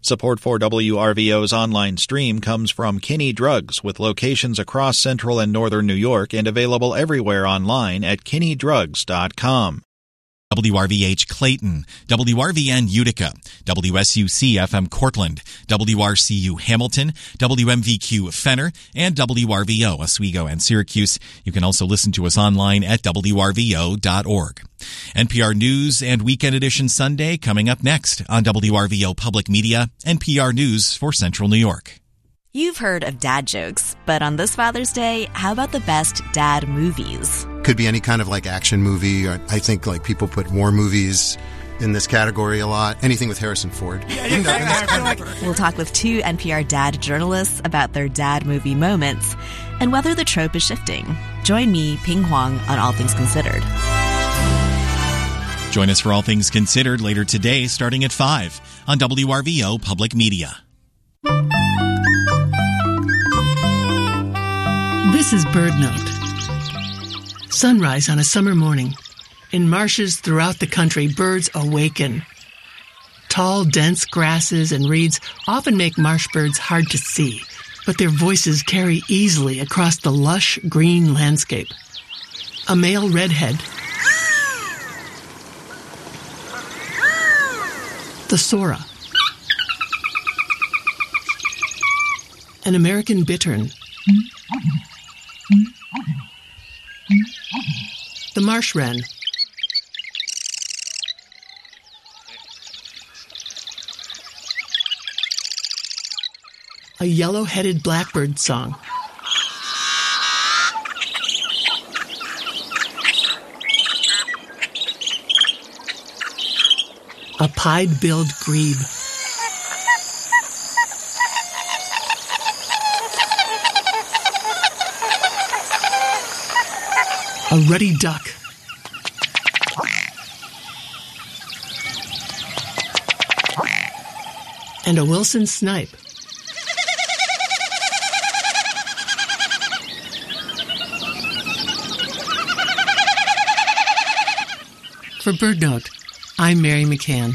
Support for WRVO's online stream comes from Kinney Drugs, with locations across central and northern New York and available everywhere online at kinneydrugs.com. WRVH Clayton, WRVN Utica, WSUC FM Cortland, WRCU Hamilton, WMVQ Fenner, and WRVO Oswego and Syracuse. You can also listen to us online at WRVO.org. NPR News and Weekend Edition Sunday coming up next on WRVO Public Media, NPR News for Central New York. You've heard of dad jokes, but on this Father's Day, how about the best dad movies? Could be any kind of like action movie. Or I think like people put war movies in this category a lot. Anything with Harrison Ford. We'll talk with two NPR dad journalists about their dad movie moments and whether the trope is shifting. Join me, Ping Huang, on All Things Considered. Join us for All Things Considered later today, starting at 5 on WRVO Public Media. This is Bird Note. Sunrise on a summer morning. In marshes throughout the country, birds awaken. Tall, dense grasses and reeds often make marsh birds hard to see, but their voices carry easily across the lush green landscape. A male redhead, the Sora, an American bittern, the marsh wren, a yellow-headed blackbird song, a pied-billed grebe, a ruddy duck, and a Wilson snipe. For Bird Note, I'm Mary McCann.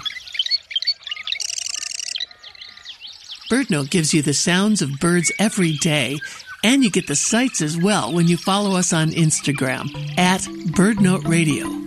Bird Note gives you the sounds of birds every day, and you get the sights as well when you follow us on Instagram at Bird Note Radio.